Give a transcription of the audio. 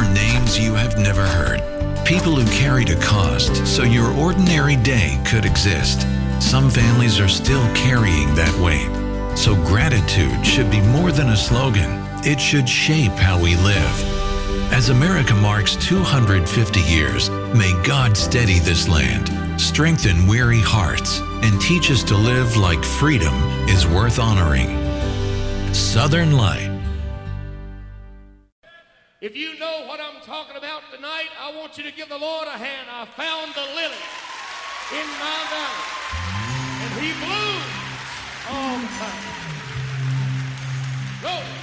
names you have never heard. People who carried a cost so your ordinary day could exist. Some families are still carrying that weight. So gratitude should be more than a slogan. It should shape how we live. As America marks 250 years, may God steady this land, strengthen weary hearts, and teach us to live like freedom is worth honoring. Southern Light. If you know what I'm talking about tonight, I want you to give the Lord a hand. I found the lily in my valley, and he blooms all the time. Go.